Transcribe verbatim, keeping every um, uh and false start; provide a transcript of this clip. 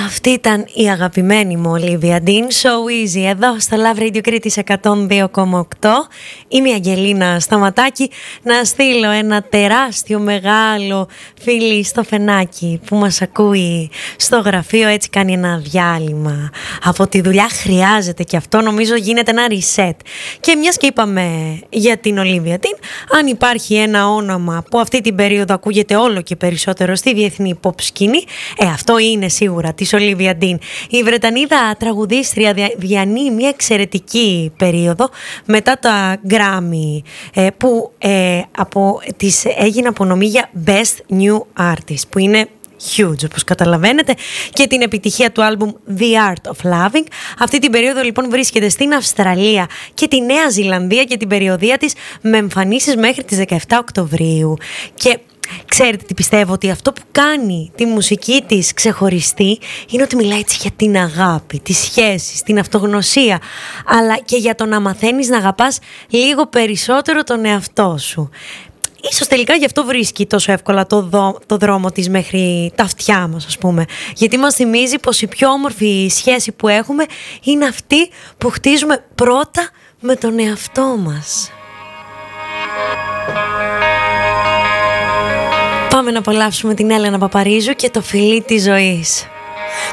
Αυτή ήταν η αγαπημένη μου Olivia Dean, So Easy, εδώ στο Love Radio Κρήτης εκατόν δύο κόμμα οκτώ. Είμαι η Αγγελίνα Σταματάκη. Να στείλω ένα τεράστιο μεγάλο φίλι στο Φενάκι που μας ακούει στο γραφείο, έτσι κάνει ένα διάλειμμα από τη δουλειά, χρειάζεται και αυτό, νομίζω γίνεται ένα reset. Και μιας και είπαμε για την Olivia Dean, αν υπάρχει ένα όνομα που αυτή την περίοδο ακούγεται όλο και περισσότερο στη διεθνή pop σκηνή, ε, αυτό είναι σίγουρα της Olivia Dean. Η Βρετανίδα τραγουδίστρια διανύει μια εξαιρετική περίοδο μετά τα Grammy, ε, που ε, από, της έγινε απονομή για Best New Artist, που είναι huge, όπως καταλαβαίνετε, και την επιτυχία του άλμπουμ The Art of Loving. Αυτή την περίοδο λοιπόν βρίσκεται στην Αυστραλία και τη Νέα Ζηλανδία και την περιοδεία της, με εμφανίσεις μέχρι τις δεκαεφτά Οκτωβρίου. Και ξέρετε τι πιστεύω, ότι αυτό που κάνει τη μουσική της ξεχωριστή είναι ότι μιλάει έτσι για την αγάπη, τις σχέσεις, την αυτογνωσία, αλλά και για το να μαθαίνεις να αγαπάς λίγο περισσότερο τον εαυτό σου. Ίσως τελικά γι' αυτό βρίσκει τόσο εύκολα το, δο, το δρόμο της μέχρι τα αυτιά μας, ας πούμε. Γιατί μας θυμίζει πως η πιο όμορφη σχέση που έχουμε είναι αυτή που χτίζουμε πρώτα με τον εαυτό μας. Πάμε να απολαύσουμε την Έλενα Παπαρίζου και το φιλί της ζωής.